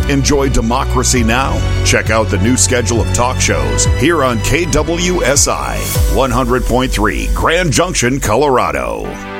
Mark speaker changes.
Speaker 1: Enjoy Democracy Now! Check out the new schedule of talk shows here on KWSI 100.3 Grand Junction, Colorado.